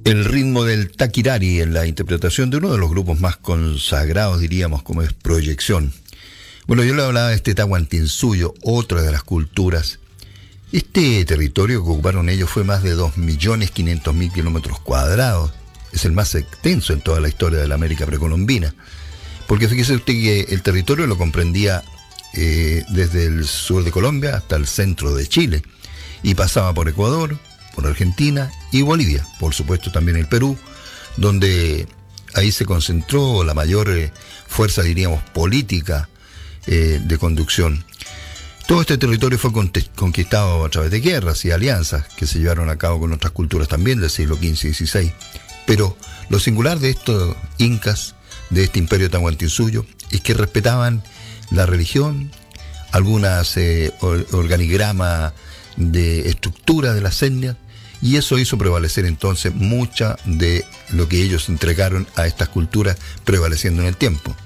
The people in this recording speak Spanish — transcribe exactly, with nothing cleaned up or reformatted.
El ritmo del taquirari en la interpretación de uno de los grupos más consagrados, diríamos, como es Proyección. Bueno, yo le hablaba de este Tahuantinsuyo, otra de las culturas. Este territorio que ocuparon ellos fue más de dos millones quinientos mil kilómetros cuadrados. Es el más extenso en toda la historia de la América precolombina. Porque fíjese usted que el territorio lo comprendía eh, desde el sur de Colombia hasta el centro de Chile. Y pasaba por Ecuador, por Argentina y Bolivia, por supuesto también el Perú, donde ahí se concentró la mayor eh, fuerza, diríamos, política eh, de conducción. Todo este territorio fue conquistado a través de guerras y alianzas que se llevaron a cabo con otras culturas también del siglo quince y dieciséis. Pero lo singular de estos incas, de este imperio tahuantinsuyo, es que respetaban la religión, algunas eh, organigramas de estructura de las etnias, y eso hizo prevalecer entonces mucha de lo que ellos entregaron a estas culturas prevaleciendo en el tiempo.